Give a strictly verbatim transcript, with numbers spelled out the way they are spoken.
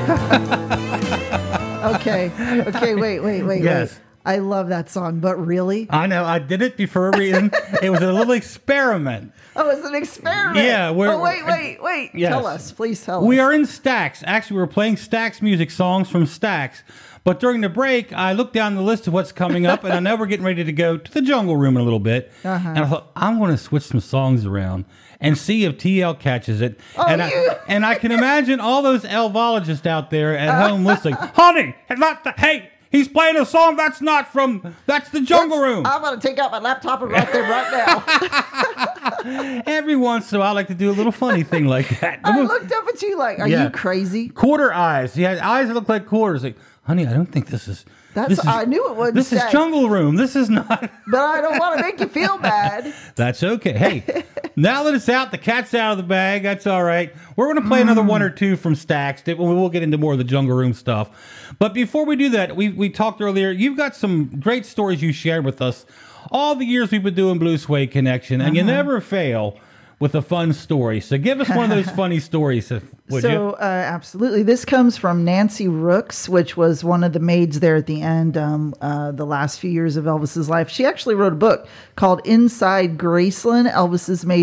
Okay. Okay. Wait. Wait. Wait. Yes. Wait. I love that song, but really? I know. I did it for a reason. It was a little experiment. Oh, it's an experiment. Yeah. We're, oh, wait, wait, wait. Yes. Tell us. Please tell We us. are in Stax. Actually, we're playing Stax music, songs from Stax. But during the break, I looked down the list of what's coming up, and I know we're getting ready to go to the Jungle Room in a little bit. Uh-huh. And I thought, I'm going to switch some songs around and see if T L catches it. Oh, and, you... I, and I can imagine all those elvologists out there at home listening. Honey, not the, hey, he's playing a song that's not from, that's the Jungle Let's, Room. I'm going to take out my laptop and write them right now. Every once in a while, I like to do a little funny thing like that. I looked up at you like, are yeah. you crazy? Quarter eyes. He had eyes that look like quarters. Like, honey, I don't think this is... That's this is, I knew it wasn't. This Stax. is Jungle Room. This is not. But I don't want to make you feel bad. That's okay. Hey, now that it's out, the cat's out of the bag. That's all right. We're going to play mm. another one or two from Stax. We'll get into more of the Jungle Room stuff. But before we do that, we we talked earlier. You've got some great stories you shared with us all the years we've been doing Blue Suede Connection, and uh-huh. you never fail with a fun story. So give us one of those funny stories, would so, you? So, uh, absolutely. This comes from Nancy Rooks, which was one of the maids there at the end, um, uh, the last few years of Elvis's life. She actually wrote a book called Inside Graceland, Elvis's Maid